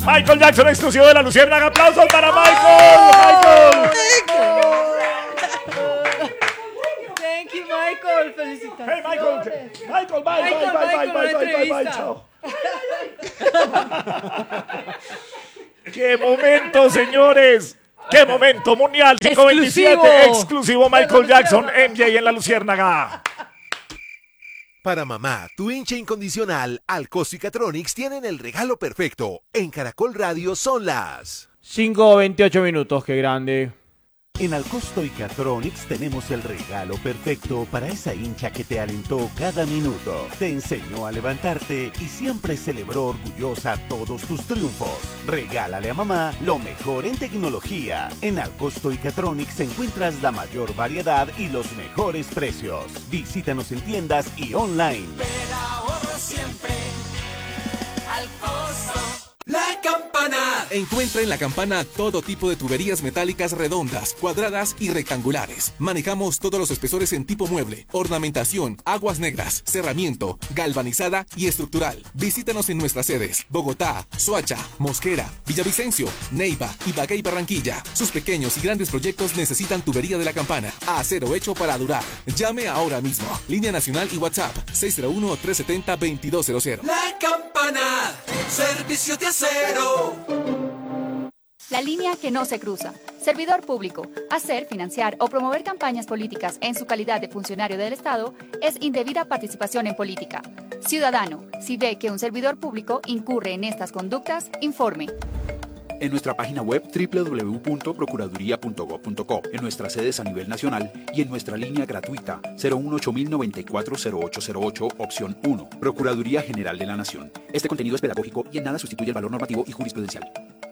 Michael Jackson, exclusivo de La Luciérnaga. ¡Aplausos para Michael! Thank you, Michael. Felicitaciones. Hey, Michael, bye, chao. ¡Qué momento, señores! ¡Qué momento mundial! 527, exclusivo Michael Jackson, MJ en La Luciérnaga. Para mamá, tu hincha incondicional, Alcosto y Catronics tienen el regalo perfecto. En Caracol Radio son las 5:28 minutos, qué grande. En Alcosto y Catronics tenemos el regalo perfecto para esa hincha que te alentó cada minuto, te enseñó a levantarte y siempre celebró orgullosa todos tus triunfos. Regálale a mamá lo mejor en tecnología. En Alcosto y Catronics encuentras la mayor variedad y los mejores precios. Visítanos en tiendas y online. Siempre al costo. La Campana. Encuentra en La Campana todo tipo de tuberías metálicas redondas, cuadradas y rectangulares. Manejamos todos los espesores en tipo mueble, ornamentación, aguas negras, cerramiento, galvanizada y estructural. Visítanos en nuestras sedes: Bogotá, Soacha, Mosquera, Villavicencio, Neiva, Ibagué y Barranquilla. Sus pequeños y grandes proyectos necesitan tubería de La Campana. Acero hecho para durar. Llame ahora mismo. Línea nacional y WhatsApp 601-370-2200. La Campana. Servicio de acero. La línea que no se cruza. Servidor público. Hacer, financiar o promover campañas políticas en su calidad de funcionario del Estado es indebida participación en política. Ciudadano, si ve que un servidor público incurre en estas conductas, informe. En nuestra página web www.procuraduría.gov.co, en nuestras sedes a nivel nacional y en nuestra línea gratuita 018-094-0808, opción 1. Procuraduría General de la Nación. Este contenido es pedagógico y en nada sustituye el valor normativo y jurisprudencial.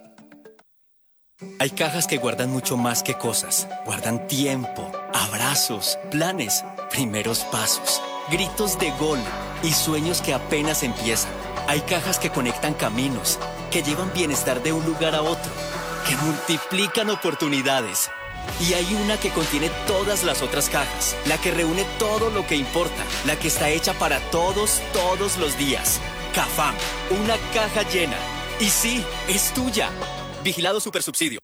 Hay cajas que guardan mucho más que cosas. Guardan tiempo, abrazos, planes, primeros pasos, gritos de gol y sueños que apenas empiezan. Hay cajas que conectan caminos, que llevan bienestar de un lugar a otro, que multiplican oportunidades. Y hay una que contiene todas las otras cajas, la que reúne todo lo que importa, la que está hecha para todos, todos los días. Cafam, una caja llena. Y sí, es tuya. Vigilado Supersubsidio.